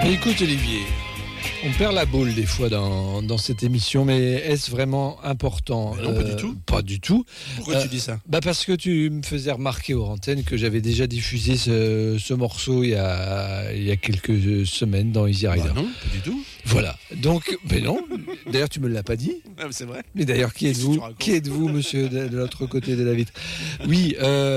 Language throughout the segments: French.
Écoute Olivier, on perd la boule des fois dans cette émission, mais est-ce vraiment important ? Non, pas du tout. Pas du tout. Pourquoi tu dis ça ? Parce que tu me faisais remarquer aux antennes que j'avais déjà diffusé ce morceau il y a quelques semaines dans Easy Rider. Non, pas du tout. Voilà. Donc, mais non. D'ailleurs, tu me l'as pas dit. Ah, c'est vrai. Mais d'ailleurs, qui êtes-vous ? Qui êtes-vous, monsieur, de l'autre côté de la vitre ? Oui,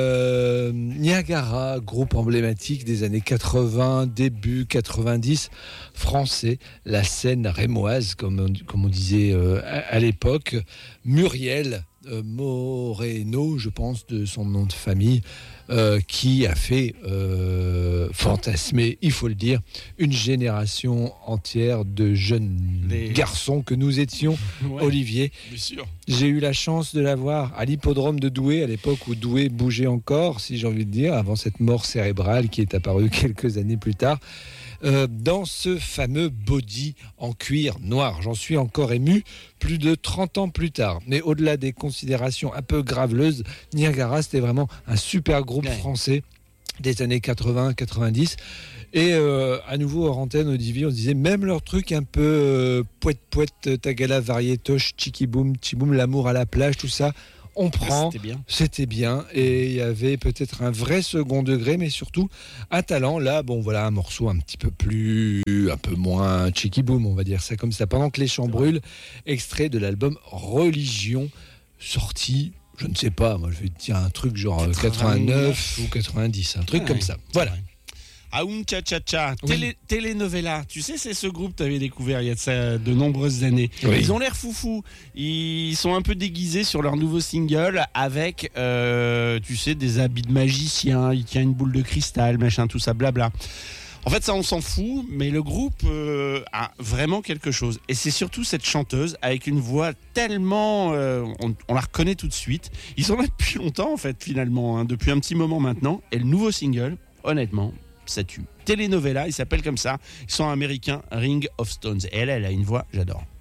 Niagara, groupe emblématique des années 80, début 90, français, la scène rémoise, comme on disait à l'époque. Muriel Moreno, je pense, de son nom de famille, qui a fait fantasmer, il faut le dire, une génération entière de jeunes garçons que nous étions. Ouais, Olivier, bien sûr. J'ai eu la chance de la voir à l'hippodrome de Douai, à l'époque où Douai bougeait encore, si j'ai envie de dire, avant cette mort cérébrale qui est apparue quelques années plus tard. Dans ce fameux body en cuir noir. J'en suis encore ému plus de 30 ans plus tard. Mais au-delà des considérations un peu graveleuses, Niagara, c'était vraiment un super groupe français des années 80-90. Et à nouveau, hors antenne, Olivier, on disait même leur truc un peu poète-poète, tagala, variétoche, tchiki-boum, tchiboum, l'amour à la plage, tout ça. On prend, c'était bien, et il y avait peut-être un vrai second degré, mais surtout un talent. Là, bon, voilà, un morceau un peu moins cheeky boom, on va dire ça comme ça. Pendant que les champs brûlent, extrait de l'album Religion, sorti, je ne sais pas, moi je vais te dire un truc genre 89 ou 90, un truc comme ça. Voilà. Aoum Cha Cha Cha, Oui. Telenovela, tu sais, c'est ce groupe que tu avais découvert il y a de ça de nombreuses années. Oui. Ils ont l'air foufous, ils sont un peu déguisés sur leur nouveau single avec, tu sais, des habits de magicien, il tient une boule de cristal, machin, tout ça, blabla. En fait, ça, on s'en fout, mais le groupe a vraiment quelque chose. Et c'est surtout cette chanteuse avec une voix tellement... on la reconnaît tout de suite. Ils sont là depuis longtemps, en fait, finalement, hein, depuis un petit moment maintenant. Et le nouveau single, honnêtement... ça tue. Telenovela, il s'appelle comme ça. Ils sont américains, Ring of Stones. Et elle a une voix, j'adore.